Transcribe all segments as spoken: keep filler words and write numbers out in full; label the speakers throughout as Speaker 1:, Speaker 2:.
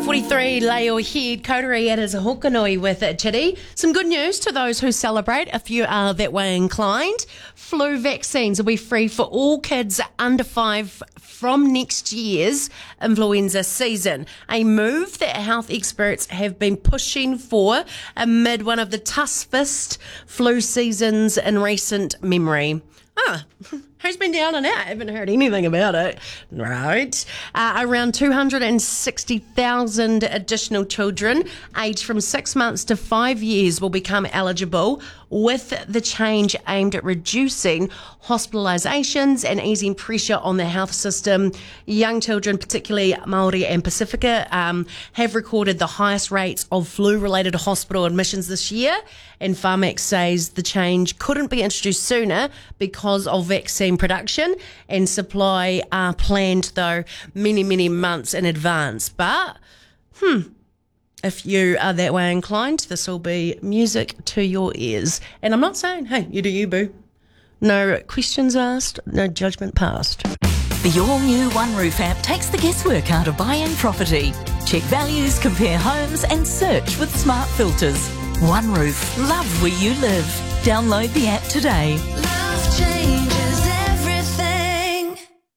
Speaker 1: forty-three, lay your head, Kotari at his hokanui with it, Chitty. Some good news to those who celebrate, if you are that way inclined. Flu vaccines will be free for all kids under five from next year's influenza season. A move that health experts have been pushing for amid one of the toughest flu seasons in recent memory. Ah, who's been down and out? I haven't heard anything about it. Right. Uh, around two hundred sixty thousand additional children aged from six months to five years will become eligible, with the change aimed at reducing hospitalisations and easing pressure on the health system. Young children, particularly Māori and Pacifica, um, have recorded the highest rates of flu-related hospital admissions this year, and Pharmac says the change couldn't be introduced sooner because of vaccine production and supply are planned, though, many, many months in advance. But, hmm... if you are that way inclined, this will be music to your ears. And I'm not saying, hey, you do you, boo. No questions asked, no judgment passed.
Speaker 2: The all-new One Roof app takes the guesswork out of buying property. Check values, compare homes and search with smart filters. One Roof, love where you live. Download the app today.
Speaker 3: Love changes everything.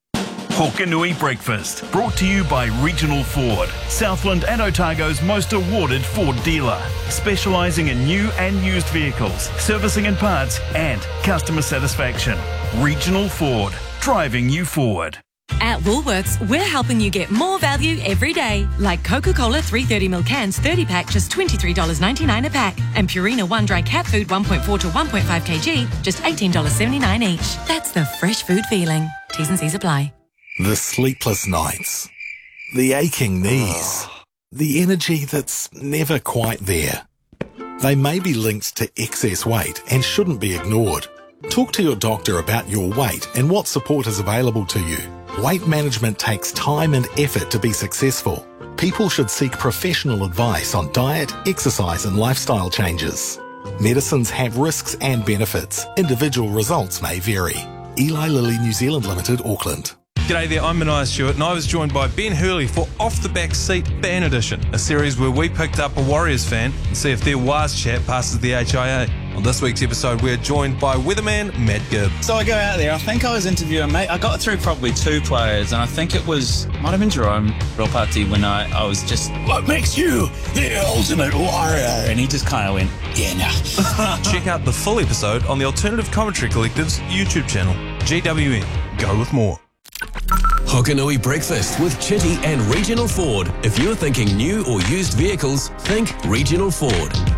Speaker 4: Hokanui Breakfast, brought to you by Regional Ford, Southland and Otago's most awarded Ford dealer, specialising in new and used vehicles, servicing and parts, and customer satisfaction. Regional Ford, driving you forward.
Speaker 5: At Woolworths, we're helping you get more value every day. Like Coca-Cola three hundred thirty mil cans thirty pack, just twenty-three dollars ninety-nine a pack. And Purina One Dry Cat Food one point four to one point five kilograms, just eighteen dollars seventy-nine each. That's the fresh food feeling. T's and C's apply.
Speaker 6: The sleepless nights, the aching knees, the energy that's never quite there. They may be linked to excess weight and shouldn't be ignored. Talk to your doctor about your weight and what support is available to you. Weight management takes time and effort to be successful. People should seek professional advice on diet, exercise and lifestyle changes. Medicines have risks and benefits. Individual results may vary. Eli Lilly New Zealand Limited, Auckland.
Speaker 7: G'day there, I'm Manai Stewart and I was joined by Ben Hurley for Off the Back Seat Fan Edition, a series where we picked up a Warriors fan and see if their Waz chat passes the H I A. On this week's episode, we're joined by weatherman Matt Gibb.
Speaker 8: So I go out there, I think I was interviewing, mate, I got through probably two players, and I think it was, might have been Jerome Ropati, when I, I was just, what makes you the ultimate warrior? And he just kind of went, yeah, nah.
Speaker 7: Check out the full episode on the Alternative Commentary Collective's YouTube channel. G W N, go with more.
Speaker 9: Hokanui Breakfast with Chitty and Regional Ford. If you're thinking new or used vehicles, think Regional Ford.